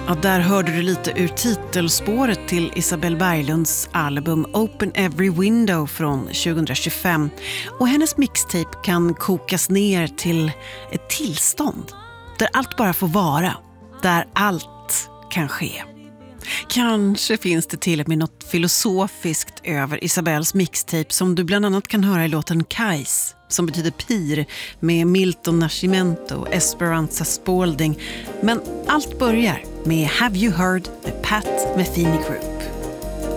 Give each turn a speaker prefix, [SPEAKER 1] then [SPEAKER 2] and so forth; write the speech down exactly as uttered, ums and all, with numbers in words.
[SPEAKER 1] Ja, där hörde du lite ur titelspåret till Isabelle Berglunds album Open Every Window från tjugohundratjugofem. Och hennes mixtape kan kokas ner till ett tillstånd där allt bara får vara, där allt kan ske. Kanske finns det till och med något filosofiskt över Isabelles mixtape som du bland annat kan höra i låten Kais, som betyder pir, med Milton Nascimento och Esperanza Spalding. Men allt börjar med Have You Heard med Pat Metheny Group.